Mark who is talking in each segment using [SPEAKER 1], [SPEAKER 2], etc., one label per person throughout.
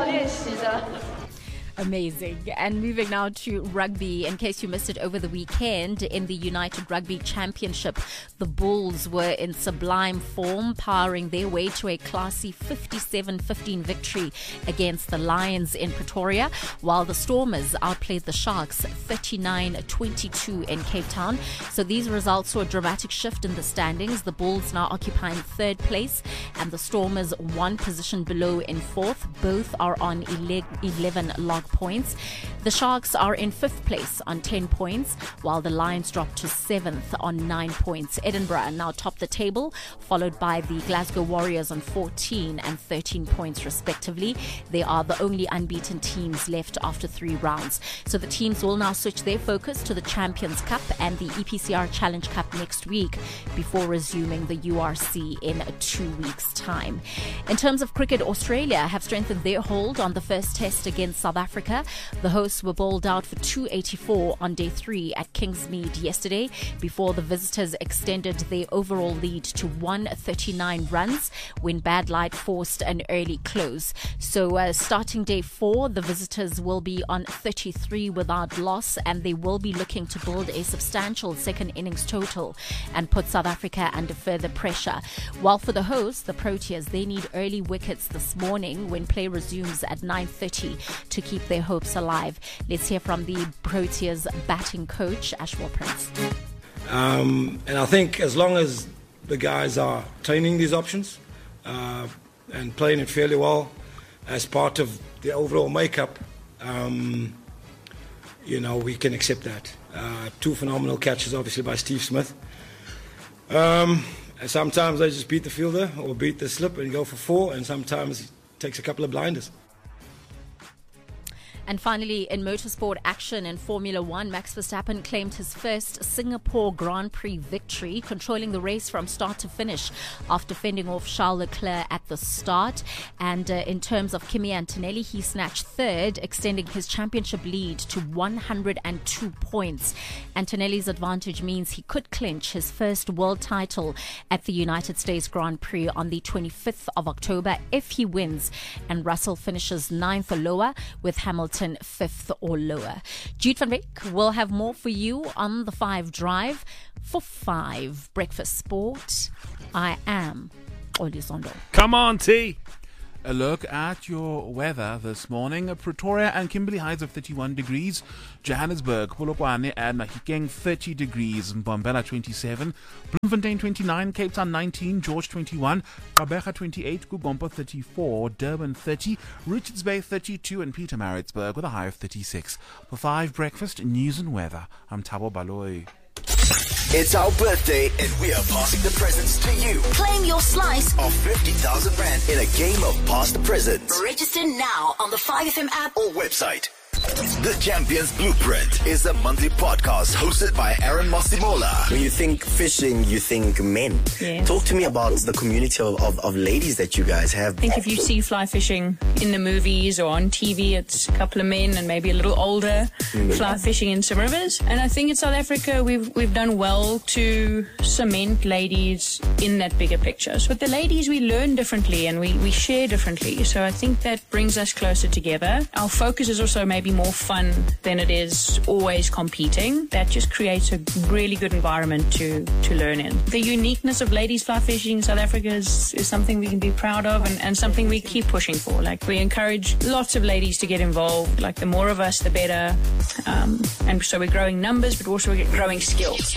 [SPEAKER 1] 练习的。
[SPEAKER 2] Amazing. And moving now to rugby. In case you missed it over the weekend, in the United Rugby Championship, the Bulls were in sublime form, powering their way to a classy 57-15 victory against the Lions in Pretoria, while the Stormers outplayed the Sharks 39-22 in Cape Town. So these results saw a dramatic shift in the standings. The Bulls now occupying third place and the Stormers one position below in fourth. Both are on 11 log points. The Sharks are in fifth place on 10 points, while the Lions dropped to seventh on 9 points. Edinburgh now top the table, followed by the Glasgow Warriors on 14 and 13 points respectively. They are the only unbeaten teams left after 3 rounds. So the teams will now switch their focus to the Champions Cup and the EPCR Challenge Cup next week before resuming the URC in 2 weeks' time. In terms of cricket, Australia have strengthened their hold on the first test against South Africa. The hosts were bowled out for 284 on day 3 at Kingsmead yesterday before the visitors extended their overall lead to 139 runs when bad light forced an early close. So starting day 4, the visitors will be on 33 without loss, and they will be looking to build a substantial second innings total and put South Africa under further pressure. While for the hosts, the Proteas, they need early wickets this morning when play resumes at 9:30 to keep their hopes alive. Let's hear from the Proteas batting coach, Ashwell Prince.
[SPEAKER 3] And I think as long as the guys are training these options and playing it fairly well as part of the overall makeup, we can accept that. 2 phenomenal catches, obviously, by Steve Smith. Sometimes they just beat the fielder or beat the slip and go for 4, and sometimes it takes a couple of blinders.
[SPEAKER 2] And finally, in motorsport action in Formula One, Max Verstappen claimed his first Singapore Grand Prix victory, controlling the race from start to finish after fending off Charles Leclerc at the start. And in terms of Kimi Antonelli, he snatched third, extending his championship lead to 102 points. Antonelli's advantage means he could clinch his first world title at the United States Grand Prix on the 25th of October if he wins, and Russell finishes 9th or lower, with Hamilton 5th or lower. Jude van Wyk will have more for you on the 5 Drive. For 5 Breakfast Sport, I am Olizondo.
[SPEAKER 4] Come on, T. A look at your weather this morning. Pretoria and Kimberley highs of 31 degrees. Johannesburg, Polokwane and Mahikeng 30 degrees. Mbombela 27. Bloemfontein 29. Cape Town 19. George 21. Gqeberha 28. Gubompo 34. Durban 30. Richards Bay 32. And Pietermaritzburg with a high of 36. For 5 Breakfast, news and weather, I'm Thabo Baloyi.
[SPEAKER 5] It's our birthday and we are passing the presents to you.
[SPEAKER 6] Claim your slice
[SPEAKER 5] of 50,000 Rand in a game of Pass the Presents.
[SPEAKER 6] Register now on the 5FM app
[SPEAKER 5] or website. The Champions Blueprint is a monthly podcast hosted by Aaron Masimola.
[SPEAKER 7] When you think fishing, you think men.
[SPEAKER 8] Yes.
[SPEAKER 7] Talk to me about the community of ladies that you guys have.
[SPEAKER 8] I think if you see fly fishing in the movies or on TV, it's a couple of men and maybe a little older fly fishing in some rivers. And I think in South Africa, we've done well to cement ladies in that bigger picture. So with the ladies, we learn differently and we share differently. So I think that brings us closer together. Our focus is also maybe more fun than it is always competing. That just creates a really good environment to learn in. The uniqueness of ladies fly fishing in South Africa is something we can be proud of and something we keep pushing for. Like, we encourage lots of ladies to get involved. Like, the more of us, the better. And so we're growing numbers, but also we're growing skills.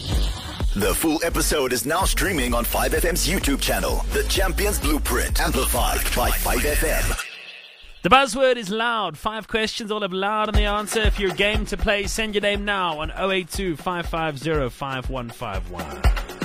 [SPEAKER 5] The full episode is now streaming on 5FM's YouTube channel. The Champions Blueprint, amplified by 5FM.
[SPEAKER 4] The buzzword is loud. 5 questions, all have loud on the answer. If you're game to play, send your name now on 082 550 5151.